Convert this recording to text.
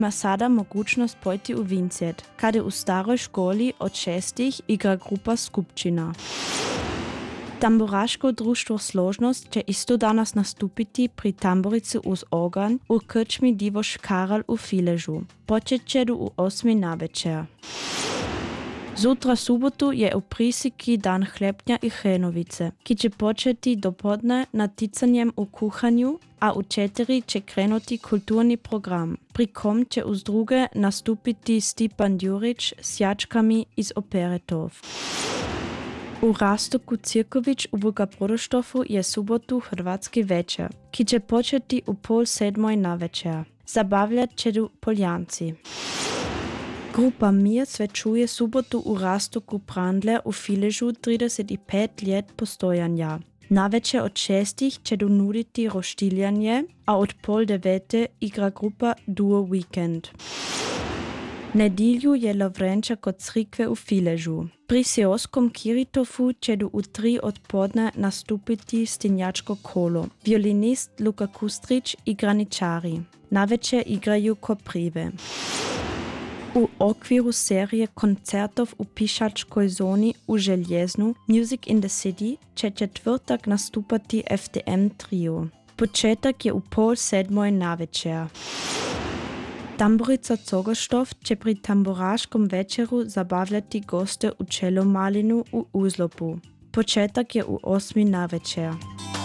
ma sada mogućnost pojti u Vincent, kada u staroj školi od 6 igra grupa Skupčina. Tamburaško društvo Složnost će isto danas nastupiti pri tamburici uz organ u krčmi Divoš Karel u Filežu. Počet će u 8 navečer. Zutra subotu je u Prisiki dan Hlepnja i Hrenovice, ki će početi dopodne naticanjem u kuhanju, a u 4 će krenuti kulturni program, pri kom će uz druge nastupiti Stipan Djurić s jačkami iz operetov. U Rastoku Cirković u Vuka-Prodoštofu je subotu hrvatski večer, ki će početi u 6:30 navečer. Zabavljat će Poljanci. Grupa Mir svečuje subotu u Rastoku Prandler u Filežu 35 let postojanja. Navečer od 6 će nuditi roštiljanje, a od 8:30 igra grupa Duo Weekend. Nedilju je Lovrenča kod crikve u Filežu. Pri seoskom Kiritofu će u 3 odpodne nastupiti Stinjačko kolo. Violinist Luka Kustrić i graničari. Navečer igraju Koprive. U okviru serije koncertov u Pišačkoj zoni u Željeznu Music in the City će četvrtak nastupati FDM trio. Početak je u 6:30 navečer. Tamburica Cogoštov će pri tamburaškom večeru zabavljati goste u Čelomalinu u Uzlopu. Početak je u 8 navečer.